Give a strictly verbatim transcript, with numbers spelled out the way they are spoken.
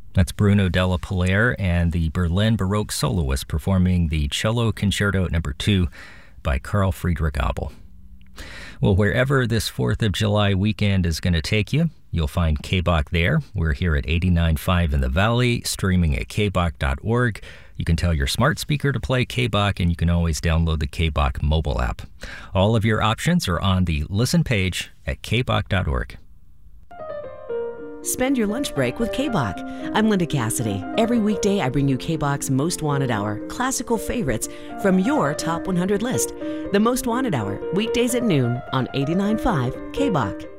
That's Bruno Della Pilar and the Berlin Baroque Soloists performing the Cello Concerto Number two by Carl Friedrich Abel. Well, wherever this fourth of July weekend is going to take you, you'll find K B O C there. We're here at eighty-nine point five in the Valley, streaming at k b o c dot org. You can tell your smart speaker to play K B O C, and you can always download the K B O C mobile app. All of your options are on the Listen page at k b o c dot org. Spend your lunch break with K B O C. I'm Linda Cassidy. Every weekday, I bring you K B O C's Most Wanted Hour, classical favorites from your top one hundred list. The Most Wanted Hour, weekdays at noon on eighty-nine point five K B O C.